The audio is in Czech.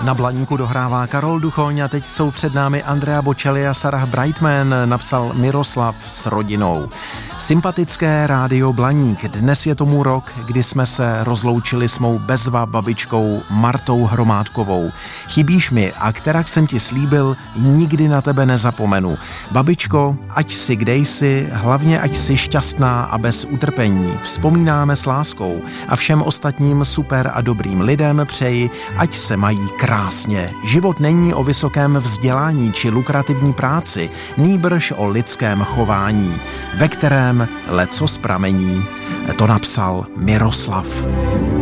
Na Blaníku dohrává Karol Duchoň a teď jsou před námi Andrea Bocelli a Sarah Brightman, napsal Miroslav s rodinou. Sympatické rádio Blaník. Dnes je tomu rok, kdy jsme se rozloučili s mou bezva babičkou Martou Hromádkovou. Chybíš mi a kterak jsem ti slíbil, nikdy na tebe nezapomenu. Babičko, ať si kdejsi, hlavně ať si šťastná a bez utrpení. Vzpomínáme s láskou a všem ostatním super a dobrým lidem přeji, ať se mají krásně. Život není o vysokém vzdělání či lukrativní práci, nýbrž o lidském chování, ve kterém lecos pramení. To napsal Miroslav.